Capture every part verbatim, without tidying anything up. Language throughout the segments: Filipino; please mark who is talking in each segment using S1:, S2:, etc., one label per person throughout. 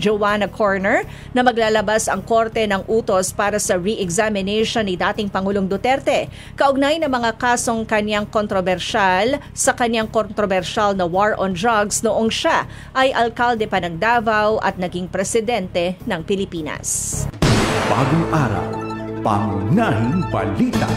S1: Joanna Corner na maglalabas ang korte ng utos para sa re-examination ni dating Pangulong Duterte kaugnay ng mga kasong kanyang kontrobersyal sa kanyang kontrobersyal na war on drugs noong siya ay alkalde pa ng Davao at naging presidente ng Pilipinas.
S2: Bagong araw, pangunahing balita.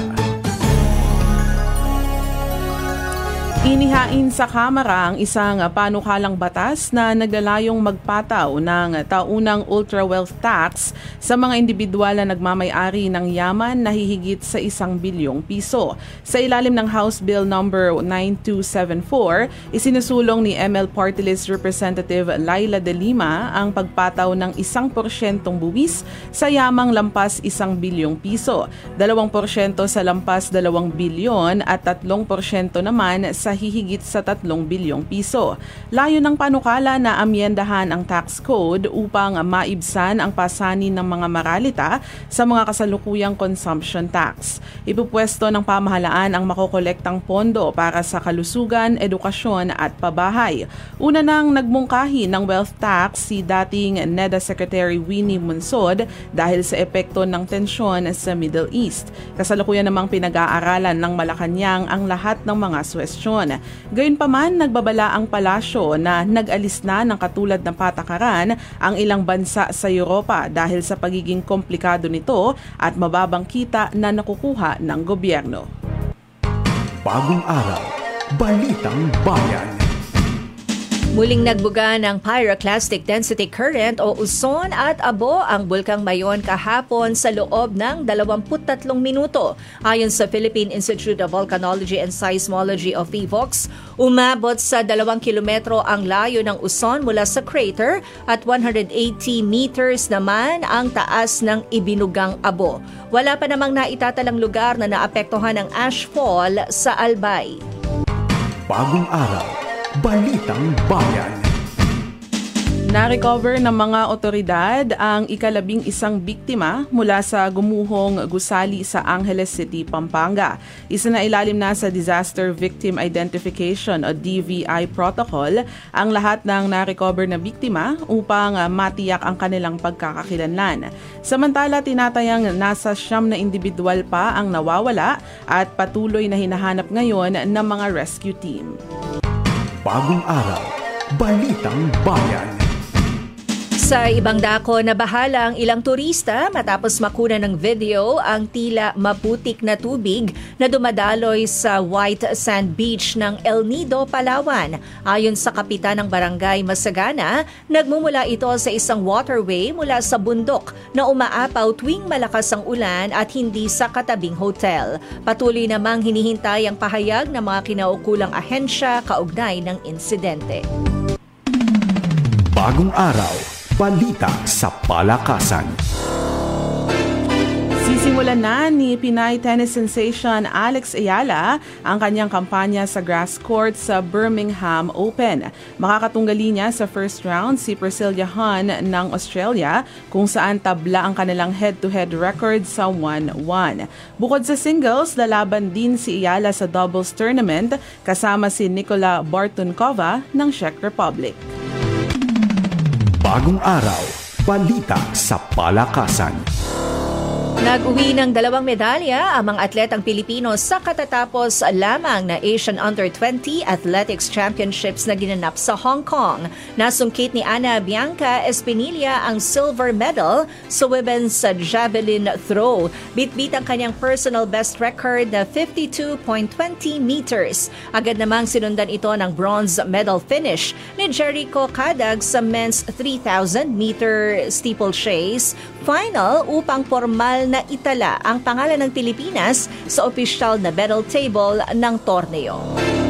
S3: Inihain sa Kamara ang isang panukalang batas na naglalayong magpataw ng taunang ultra-wealth tax sa mga individual na nagmamay-ari ng yaman na hihigit sa isang bilyong piso. Sa ilalim ng House Bill number nine two seven four, isinusulong ni M L Party List Representative Laila De Lima ang pagpataw ng isang porsyentong buwis sa yamang lampas isang bilyong piso, dalawang porsyento sa lampas dalawang bilyon at tatlong porsyento naman sa hihigit sa tatlong bilyong piso. Layo ng panukala na amyendahan ang tax code upang maibsan ang pasanin ng mga maralita sa mga kasalukuyang consumption tax. Ipupwesto ng pamahalaan ang makokolektang pondo para sa kalusugan, edukasyon at pabahay. Una nang nagmungkahi ng wealth tax si dating NEDA Secretary Winnie Munsod dahil sa epekto ng tensyon sa Middle East. Kasalukuyan namang pinag-aaralan ng Malacanang ang lahat ng mga suwestyon. Gayunpaman, nagbabala ang palasyo na nag-alis na ng katulad ng patakaran ang ilang bansa sa Europa dahil sa pagiging komplikado nito at mababang kita na nakukuha ng gobyerno.
S2: Bagong araw, balitang bayan.
S1: Muling nagbuga ng Pyroclastic Density Current o uson at abo ang Bulkang Mayon kahapon sa loob ng dalawampu't tatlong minuto. Ayon sa Philippine Institute of Volcanology and Seismology o PHIVOLCS, umabot sa dalawang kilometro ang layo ng uson mula sa crater at one hundred eighty meters naman ang taas ng ibinugang abo. Wala pa namang naitatalang lugar na naapektuhan ng ashfall sa Albay.
S2: Bagong araw, balitang bayan.
S3: Na-recover ng mga otoridad ang ikalabing isang biktima mula sa gumuhong gusali sa Angeles City, Pampanga. Isa na ilalim na sa Disaster Victim Identification o D V I Protocol ang lahat ng na-recover na biktima upang matiyak ang kanilang pagkakakilanlan. Samantala, tinatayang nasa siyam na individual pa ang nawawala at patuloy na hinahanap ngayon ng mga rescue team.
S2: Bagong araw, balitang bayan.
S1: Sa ibang dako, nabahala ang ilang turista matapos makuna ng video ang tila maputik na tubig na dumadaloy sa White Sand Beach ng El Nido, Palawan. Ayon sa kapitan ng barangay Masagana, nagmumula ito sa isang waterway mula sa bundok na umaapaw tuwing malakas ang ulan at hindi sa katabing hotel. Patuloy namang hinihintay ang pahayag ng mga kinaukulang ahensya kaugnay ng insidente.
S2: Bagong araw, balita sa palakasan.
S3: Sisimulan na ni Pinay tennis sensation Alex Ayala ang kanyang kampanya sa grass court sa Birmingham Open. Makakatunggali niya sa first round si Priscilla Han ng Australia kung saan tabla ang kanilang head-to-head record sa one one. Bukod sa singles, lalaban din si Ayala sa doubles tournament kasama si Nikola Bartunkova ng Czech Republic.
S2: Bagong araw, balita sa palakasan.
S1: Nag-uwi ng dalawang medalya ang mga atletang Pilipino sa katatapos lamang na Asian Under twenty Athletics Championships na ginanap sa Hong Kong. Nasungkit ni Ana Bianca Espinilla ang silver medal sa women's javelin throw. Bit-bit ang kanyang personal best record na fifty-two point two zero meters. Agad namang sinundan ito ng bronze medal finish ni Jericho Cadag sa men's three thousand meter steeplechase final upang formal na itala ang pangalan ng Pilipinas sa opisyal na medal table ng torneo.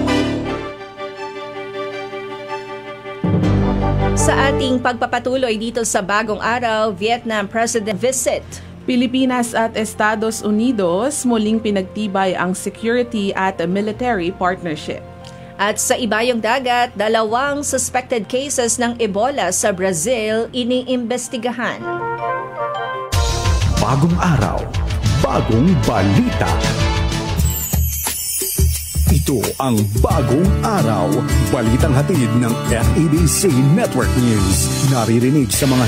S1: Sa ating pagpapatuloy dito sa Bagong Araw, Vietnam President visit.
S3: Pilipinas at Estados Unidos muling pinagtibay ang security at military partnership.
S1: At sa ibayong dagat, dalawang suspected cases ng Ebola sa Brazil iniimbestigahan.
S2: Bagong araw, bagong balita. Ito ang Bagong Araw, balitang hatid ng F A B C Network News. Naririnig sa mga